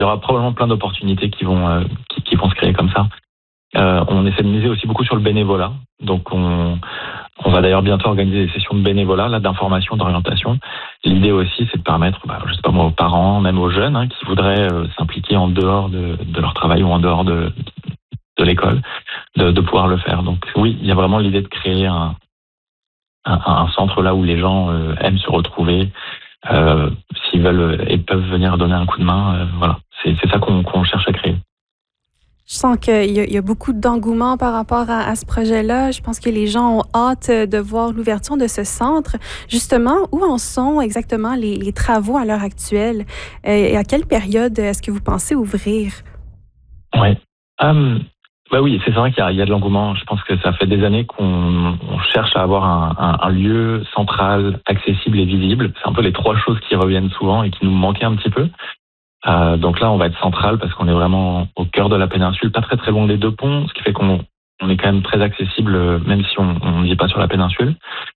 y aura probablement plein d'opportunités qui vont se créer comme ça. On essaie de miser aussi beaucoup sur le bénévolat. Donc on va d'ailleurs bientôt organiser des sessions de bénévolat, là, d'information, d'orientation. L'idée aussi, c'est de permettre, je sais pas moi, aux parents, même aux jeunes, qui voudraient s'impliquer en dehors de leur travail ou en dehors de l'école, de pouvoir le faire. Donc oui, il y a vraiment l'idée de créer un centre là où les gens aiment se retrouver, s'ils veulent et peuvent venir donner un coup de main. Voilà, c'est ça qu'on cherche à créer. Je sens qu'il y a beaucoup d'engouement par rapport à ce projet-là. Je pense que les gens ont hâte de voir l'ouverture de ce centre. Justement, où en sont exactement les travaux à l'heure actuelle? Et à quelle période est-ce que vous pensez ouvrir? Ouais. Oui, c'est vrai qu'il y a de l'engouement. Je pense que ça fait des années qu'on cherche à avoir un lieu central, accessible et visible. C'est un peu les trois choses qui reviennent souvent et qui nous manquaient un petit peu. Donc là, on va être central parce qu'on est vraiment au cœur de la péninsule, pas très très loin des deux ponts, ce qui fait qu'on est quand même très accessible, même si on ne vit pas sur la péninsule.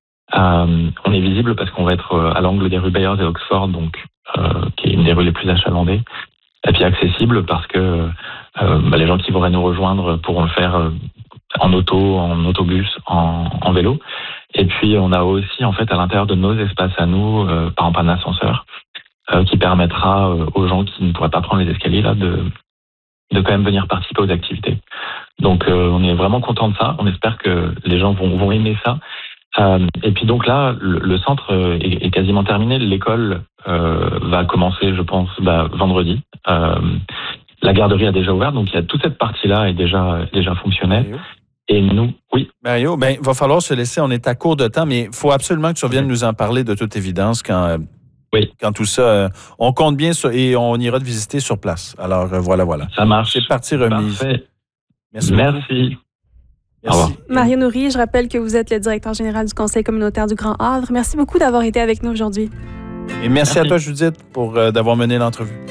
On est visible parce qu'on va être à l'angle des rues Bayers et Oxford, donc qui est une des rues les plus achalandées. Et puis accessible parce que les gens qui voudraient nous rejoindre pourront le faire en auto, en autobus, en vélo. Et puis on a aussi en fait à l'intérieur de nos espaces à nous, par exemple un ascenseur, qui permettra aux gens qui ne pourraient pas prendre les escaliers là de quand même venir participer aux activités. Donc on est vraiment content de ça. On espère que les gens vont aimer ça. Et puis donc là, le centre est quasiment terminé. L'école va commencer, je pense, vendredi. La garderie a déjà ouvert, donc il y a toute cette partie-là est déjà fonctionnelle. Mario? Et nous, oui. Mario, il va falloir se laisser. On est à court de temps, mais il faut absolument que tu reviennes nous en parler de toute évidence quand tout ça, on compte bien et on ira te visiter sur place. Alors, voilà. Ça marche. C'est partie remise. Parfait. Merci. Merci. Au revoir. Mario Nourry, je rappelle que vous êtes le directeur général du Conseil communautaire du Grand Havre. Merci beaucoup d'avoir été avec nous aujourd'hui. Et merci à toi, Judith, d'avoir mené l'entrevue.